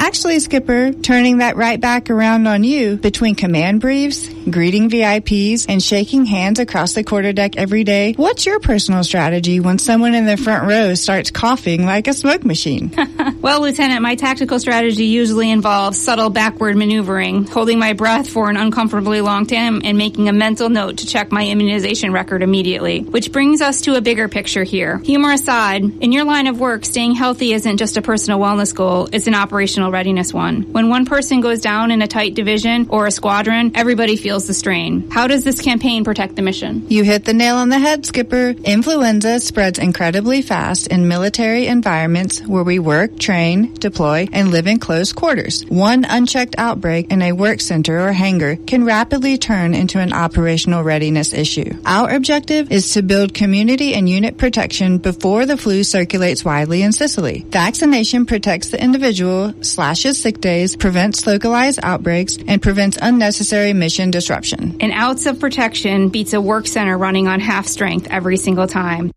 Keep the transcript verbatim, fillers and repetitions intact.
Actually, Skipper, turning that right back around on you, between command briefs, greeting V I Ps, and shaking hands across the quarterdeck every day, what's your personal strategy when someone in the front row starts coughing like a smoke machine? Well, Lieutenant, my tactical strategy usually involves subtle backward maneuvering, holding my breath for an uncomfortably long time, and making a mental note to check my immunization record immediately. Which brings us to a bigger picture here. Humor aside, in your line of work, staying healthy isn't just a personal wellness goal, it's an operational readiness one. When one person goes down in a tight division or a squadron, everybody feels the strain. How does this campaign protect the mission? You hit the nail on the head, Skipper. Influenza spreads incredibly fast in military environments where we work, train, deploy, and live in close quarters. One unchecked outbreak in a work center or hangar can rapidly turn into an operational readiness issue. Our objective is to build community and unit protection before the flu circulates widely in Sicily. Vaccination protects the individual, slashes sick days, prevents localized outbreaks, and prevents unnecessary mission disruption. An ounce of protection beats a work center running on half strength every single time.